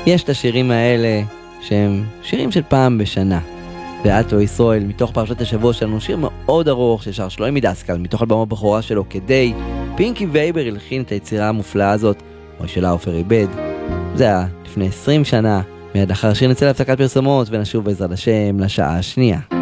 יש את השירים האלה שהם שירים של פעם בשנה. ואתו ישראל, מתוך פרשת השבוע שלנו, שיר מאוד ארוך ששר שלומי מדסקל, מתוך אלבום הבכורה שלו כדי. פינקי וייבר הלחין את היצירה המופלאה הזאת, או שלה עופר איבד. זה היה לפני 20 שנה, מיד לאחר שיר נצא להפסקת פרסומות ונשוב בעזרת השם לשעה השנייה.